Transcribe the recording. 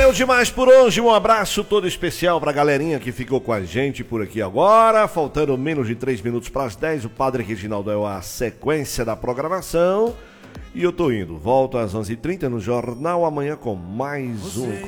Valeu demais por hoje, um abraço todo especial pra galerinha que ficou com a gente por aqui agora, faltando menos de 3 minutos para as 10, o Padre Reginaldo é a sequência da programação e eu tô indo, volto às 11h30 no Jornal Amanhã com mais um